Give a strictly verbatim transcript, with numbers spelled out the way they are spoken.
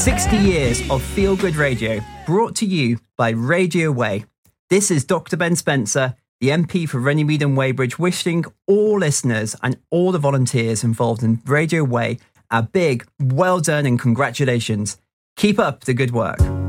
sixty years of feel-good radio brought to you by Radio Way. This is Doctor Ben Spencer, the M P for Runnymede and Weybridge, wishing all listeners and all the volunteers involved in Radio Way a big well done and congratulations. Keep up the good work.